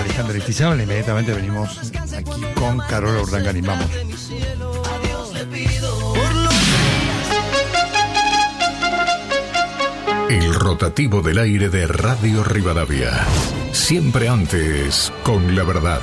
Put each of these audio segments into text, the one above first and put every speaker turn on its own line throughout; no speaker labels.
Alejandra Estizábal. Inmediatamente venimos aquí con Carola Urdangarín. Vamos.
El rotativo del aire de Radio Rivadavia. Siempre antes con la verdad.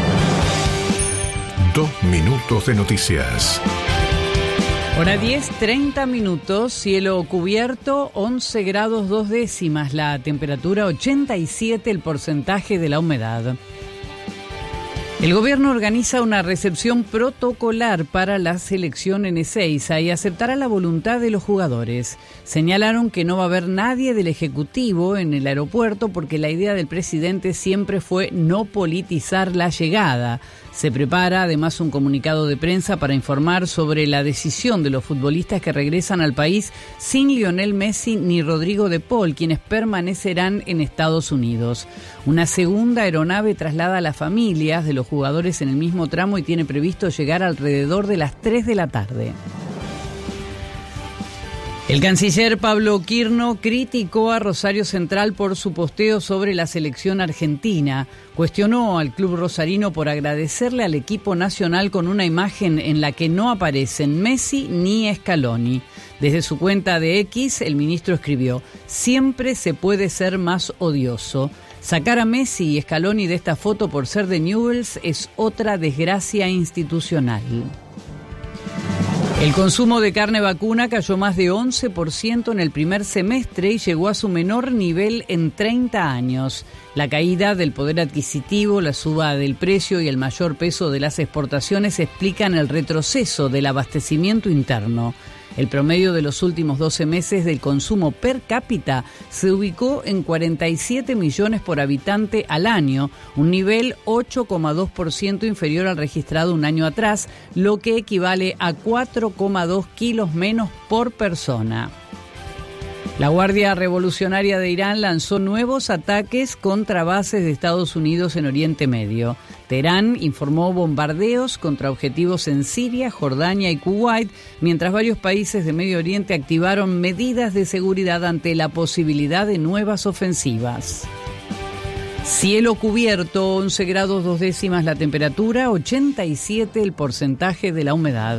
2 minutos de noticias.
Hora 10, 30 minutos, cielo cubierto, 11 grados 2 décimas, la temperatura 87, el porcentaje de la humedad. El gobierno organiza una recepción protocolar para la selección en Ezeiza y aceptará la voluntad de los jugadores. Señalaron que no va a haber nadie del Ejecutivo en el aeropuerto porque la idea del presidente siempre fue no politizar la llegada. Se prepara además un comunicado de prensa para informar sobre la decisión de los futbolistas que regresan al país sin Lionel Messi ni Rodrigo de Paul, quienes permanecerán en Estados Unidos. Una segunda aeronave traslada a las familias de los jugadores en el mismo tramo y tiene previsto llegar alrededor de las 3 de la tarde. El canciller Pablo Quirno criticó a Rosario Central por su posteo sobre la selección argentina. Cuestionó al club rosarino por agradecerle al equipo nacional con una imagen en la que no aparecen Messi ni Scaloni. Desde su cuenta de X, el ministro escribió: siempre se puede ser más odioso. Sacar a Messi y Scaloni de esta foto por ser de Newell's es otra desgracia institucional. El consumo de carne vacuna cayó más de 11% en el primer semestre y llegó a su menor nivel en 30 años. La caída del poder adquisitivo, la suba del precio y el mayor peso de las exportaciones explican el retroceso del abastecimiento interno. El promedio de los últimos 12 meses del consumo per cápita se ubicó en 47 millones por habitante al año, un nivel 8,2% inferior al registrado un año atrás, lo que equivale a 4,2 kilos menos por persona. La Guardia Revolucionaria de Irán lanzó nuevos ataques contra bases de Estados Unidos en Oriente Medio. Teherán informó bombardeos contra objetivos en Siria, Jordania y Kuwait, mientras varios países de Medio Oriente activaron medidas de seguridad ante la posibilidad de nuevas ofensivas. Cielo cubierto, 11 grados 2 décimas la temperatura, 87 el porcentaje de la humedad.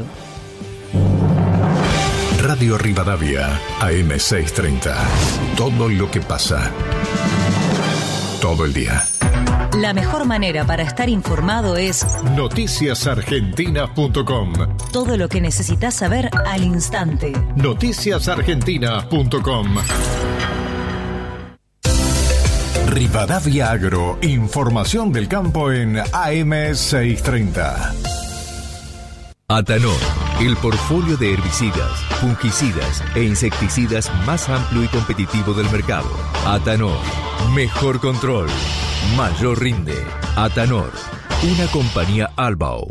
Radio Rivadavia, AM630. Todo lo que pasa. Todo el día.
La mejor manera para estar informado es
noticiasargentina.com.
Todo lo que necesitas saber al instante.
Noticiasargentina.com. Rivadavia Agro, información del campo en AM630.
Atanor, el portfolio de herbicidas, fungicidas e insecticidas más amplio y competitivo del mercado. Atanor, mejor control, mayor rinde. Atanor, una compañía Albao.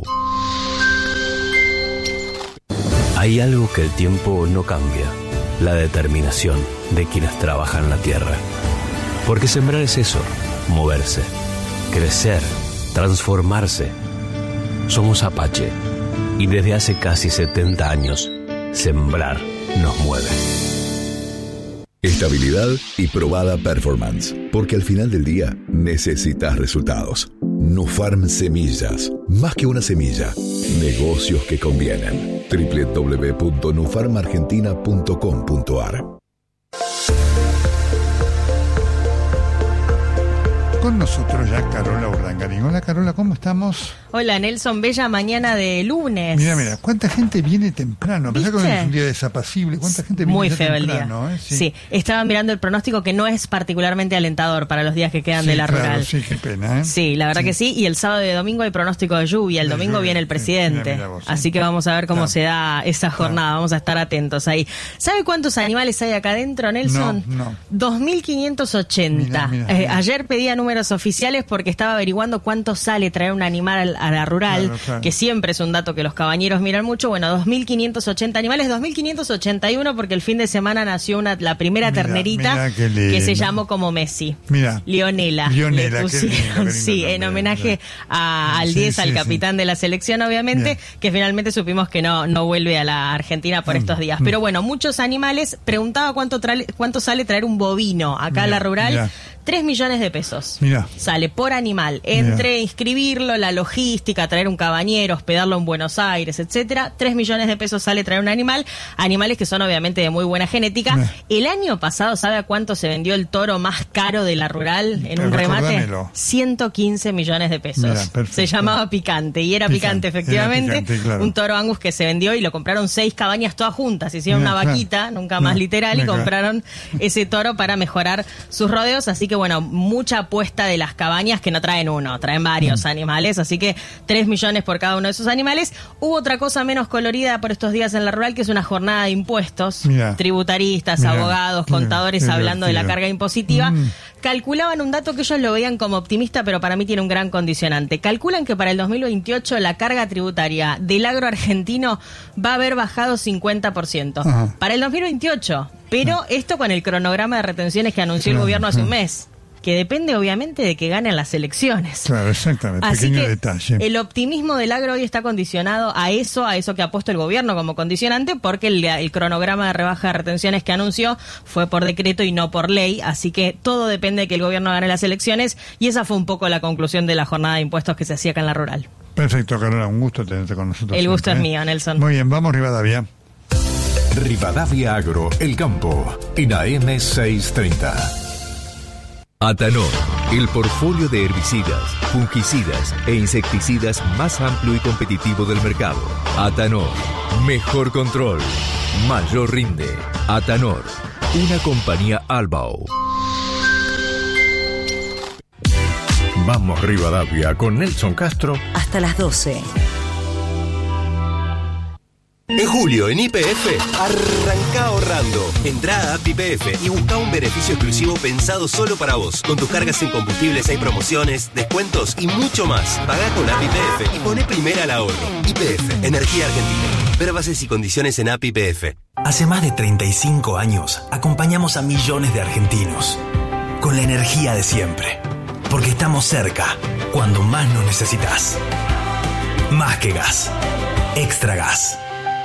Hay algo que el tiempo no cambia: la determinación de quienes trabajan la tierra. Porque sembrar es eso, moverse, crecer, transformarse. Somos Apache. Y desde hace casi 70 años, sembrar nos mueve.
Estabilidad y probada performance. Porque al final del día necesitas resultados. Nufarm Semillas. Más que una semilla. Negocios que convienen. www.nufarmargentina.com.ar.
Con nosotros ya Carola Urdangarín. Hola Carola, ¿cómo estamos?
Hola Nelson, bella mañana de lunes.
Mira, ¿cuánta gente viene temprano? A pesar que es un día desapacible, ¿cuánta gente viene
muy feo
temprano?
El día. Sí, estaba mirando el pronóstico que no es particularmente alentador para los días que quedan de la rural.
Sí, qué pena, ¿eh?
Sí, la verdad que sí, y el sábado y domingo hay pronóstico de lluvia, el domingo viene el presidente. Mira vos, así que vamos a ver cómo se da esa jornada, vamos a estar atentos ahí. ¿Sabe cuántos animales hay acá adentro, Nelson?
No.
2.580. Mira. Ayer pedía números oficiales porque estaba averiguando cuánto sale traer un animal a la rural, claro. Que siempre es un dato que los cabañeros miran mucho. Bueno, 2.580 animales, 2.581 porque el fin de semana nació la primera ternerita que se llamó como Messi. Leonela, qué lindo, sí, en homenaje al 10, al capitán de la selección, obviamente, que finalmente supimos que no vuelve a la Argentina por estos días. Pero bueno, muchos animales. Preguntaba cuánto sale traer un bovino acá a la rural. 3 millones de pesos.
Mirá.
Sale por animal. Entre inscribirlo, la logística, traer un cabañero, hospedarlo en Buenos Aires, etcétera. 3 millones de pesos sale traer un animal. Animales que son obviamente de muy buena genética. El año pasado, ¿sabe a cuánto se vendió el toro más caro de la rural en un remate? 115 millones de pesos. Mirá, se llamaba Picante y era picante efectivamente. Picante, claro. Un toro Angus que se vendió y lo compraron 6 cabañas todas juntas. Hicieron una vaquita, nunca más literal, y compraron ese toro para mejorar sus rodeos. Así que bueno, mucha apuesta de las cabañas que no traen uno, traen varios animales. Así que 3 millones por cada uno de esos animales. Hubo otra cosa menos colorida por estos días en la rural, que es una jornada de impuestos. Tributaristas, abogados, contadores hablando de la carga impositiva. Calculaban un dato que ellos lo veían como optimista, pero para mí tiene un gran condicionante. Calculan que para el 2028 la carga tributaria del agro argentino va a haber bajado 50%. Para el 2028. Pero esto con el cronograma de retenciones que anunció el gobierno hace un mes, que depende obviamente de que ganen las elecciones.
Claro, exactamente,
así
pequeño
que
detalle.
El optimismo del agro hoy está condicionado a eso que ha puesto el gobierno como condicionante, porque el cronograma de rebaja de retenciones que anunció fue por decreto y no por ley, así que todo depende de que el gobierno gane las elecciones, y esa fue un poco la conclusión de la jornada de impuestos que se hacía acá en la rural.
Perfecto, Carola, un gusto tenerte con nosotros.
El gusto es mío, Nelson.
Muy bien, vamos Rivadavia.
Rivadavia Agro, El Campo, en AM 630.
Atanor, el portfolio de herbicidas, fungicidas e insecticidas más amplio y competitivo del mercado. Atanor, mejor control, mayor rinde. Atanor, una compañía Albao.
Vamos Rivadavia con Nelson Castro.
Hasta las 12.
En julio, en YPF, arranca ahorrando. Entrá a App YPF y busca un beneficio exclusivo pensado solo para vos. Con tus cargas en combustibles hay promociones, descuentos y mucho más. Pagá con App YPF y poné primera al ahorro. YPF, Energía Argentina. Ver bases y condiciones en App YPF.
Hace más de 35 años acompañamos a millones de argentinos con la energía de siempre. Porque estamos cerca cuando más nos necesitas. Más que gas. Extra gas.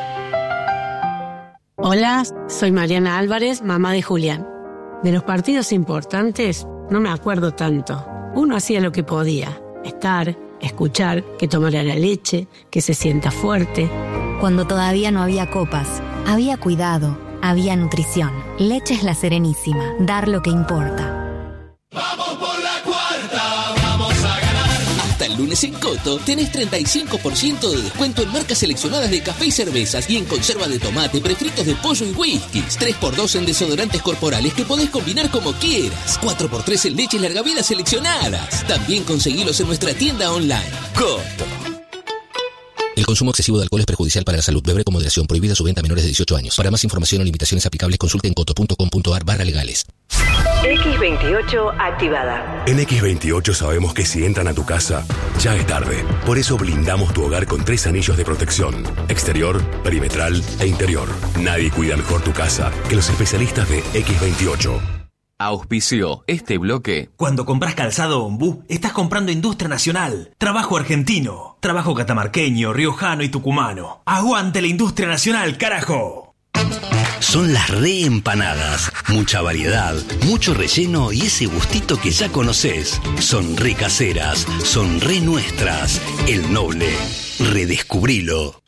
Hola, soy Mariana Álvarez, mamá de Julián. De los partidos importantes no me acuerdo tanto. Uno hacía lo que podía, estar, escuchar, que tomara la leche, que se sienta fuerte.
Cuando todavía no había copas, había cuidado, había nutrición. Leches La Serenísima, dar lo que importa.
¡Vamos por la cuarta! ¡Vamos a ganar! Hasta el lunes en Coto tenés 35% de descuento en marcas seleccionadas de café y cervezas, y en conserva de tomate, prefritos de pollo y whiskies. 3x2 en desodorantes corporales que podés combinar como quieras. 4x3 en leches larga vida seleccionadas. También conseguilos en nuestra tienda online. Coto. El consumo excesivo de alcohol es perjudicial para la salud. Beber con moderación. Prohibida su venta a menores de 18 años. Para más información o limitaciones aplicables, consulte en coto.com.ar/legales.
X28 activada.
En X28 sabemos que si entran a tu casa, ya es tarde. Por eso blindamos tu hogar con 3 anillos de protección: exterior, perimetral e interior. Nadie cuida mejor tu casa que los especialistas de X28.
Auspició este bloque.
Cuando compras calzado Ombú, estás comprando industria nacional, trabajo argentino, trabajo catamarqueño, riojano y tucumano. ¡Aguante la industria nacional, carajo!
Son las reempanadas. Mucha variedad, mucho relleno y ese gustito que ya conoces. Son re caseras, son re nuestras. El Noble. Redescubrilo.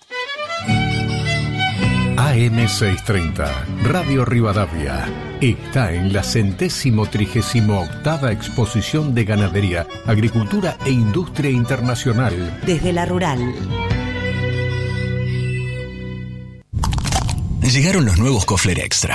AM 630, Radio Rivadavia, está en la 138ª Exposición de Ganadería, Agricultura e Industria Internacional.
Desde la rural.
Llegaron los nuevos Kofler Extra.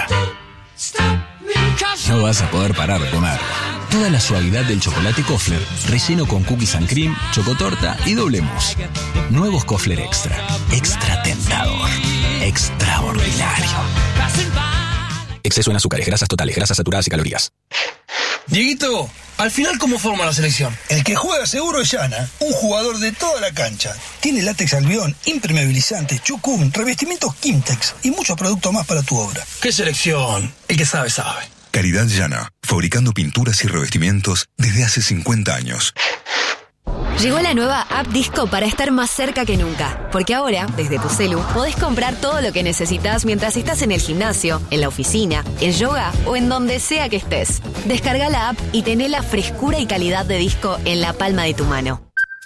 No vas a poder parar de comer. Toda la suavidad del chocolate Kofler, relleno con cookies and cream, chocotorta y doble mousse. Nuevos Kofler Extra. Extra tentador. Extraordinario. Exceso en azúcares, grasas totales, grasas saturadas y calorías.
Dieguito, al final, ¿cómo forma la selección? El que juega seguro es Yana, un jugador de toda la cancha. Tiene látex albión, impermeabilizante, chucún, revestimientos Kimtex y muchos productos más para tu obra. ¿Qué selección? El que sabe, sabe.
Calidad Yana, fabricando pinturas y revestimientos desde hace 50 años. Llegó la nueva App Disco para estar más cerca que nunca. Porque ahora, desde tu celu, podés comprar todo lo que necesitas mientras estás en el gimnasio, en la oficina, en yoga o en donde sea que estés. Descarga la app y tené la frescura y calidad de Disco en la palma de tu mano.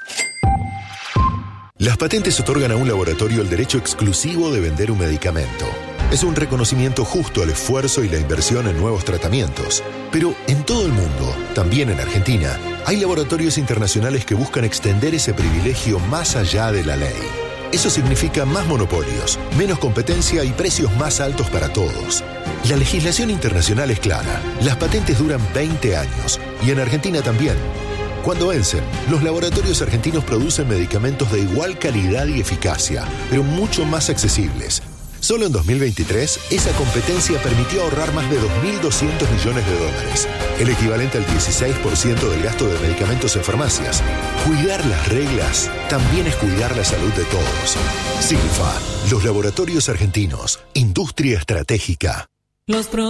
Las patentes otorgan a un laboratorio el derecho exclusivo de vender un medicamento. Es un reconocimiento justo al esfuerzo y la inversión en nuevos tratamientos. Pero en todo el mundo, también en Argentina, hay laboratorios internacionales que buscan extender ese privilegio más allá de la ley. Eso significa más monopolios, menos competencia y precios más altos para todos. La legislación internacional es clara. Las patentes duran 20 años y en Argentina también. Cuando vencen, los laboratorios argentinos producen medicamentos de igual calidad y eficacia, pero mucho más accesibles. Solo en 2023, esa competencia permitió ahorrar más de 2.200 millones de dólares, el equivalente al 16% del gasto de medicamentos en farmacias. Cuidar las reglas también es cuidar la salud de todos. Silfa, los laboratorios argentinos, industria estratégica.